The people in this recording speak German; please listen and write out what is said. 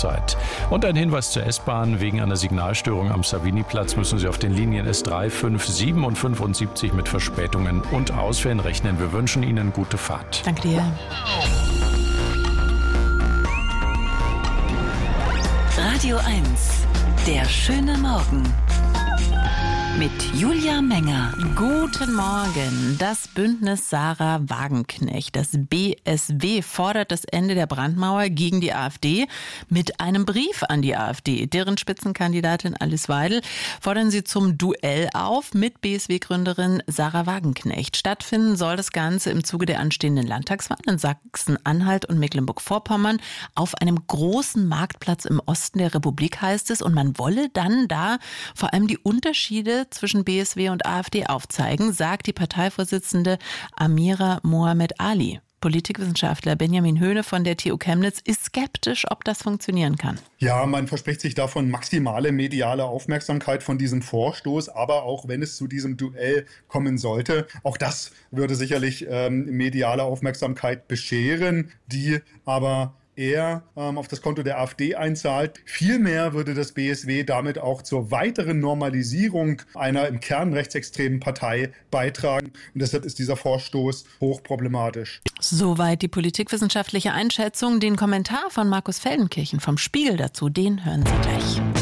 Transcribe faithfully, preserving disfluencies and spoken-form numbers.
Uhrzeit. Und ein Hinweis zur S-Bahn. Wegen einer Signalstörung am Savini-Platz müssen Sie auf den Linien S drei, fünf, sieben und fünfundsiebzig mit Verspätungen und Ausfällen rechnen. Wir wünschen Ihnen gute Fahrt. Danke dir. Radio eins, der schöne Morgen. Mit Julia Menger. Guten Morgen. Das Bündnis Sarah Wagenknecht, das B S W, fordert das Ende der Brandmauer gegen die AfD mit einem Brief an die AfD. Deren Spitzenkandidatin Alice Weidel fordern sie zum Duell auf mit B S W-Gründerin Sarah Wagenknecht. Stattfinden soll das Ganze im Zuge der anstehenden Landtagswahl in Sachsen-Anhalt und Mecklenburg-Vorpommern auf einem großen Marktplatz im Osten der Republik, heißt es. Und man wolle dann da vor allem die Unterschiede zwischen B S W und AfD aufzeigen, sagt die Parteivorsitzende Amira Mohamed Ali. Politikwissenschaftler Benjamin Höhne von der T U Chemnitz ist skeptisch, ob das funktionieren kann. Ja, man verspricht sich davon maximale mediale Aufmerksamkeit von diesem Vorstoß, aber auch wenn es zu diesem Duell kommen sollte, auch das würde sicherlich ähm, mediale Aufmerksamkeit bescheren, die aber eher ähm, auf das Konto der AfD einzahlt. Vielmehr würde das B S W damit auch zur weiteren Normalisierung einer im Kern rechtsextremen Partei beitragen. Und deshalb ist dieser Vorstoß hochproblematisch. Soweit die politikwissenschaftliche Einschätzung. Den Kommentar von Markus Feldenkirchen vom Spiegel dazu, den hören Sie gleich.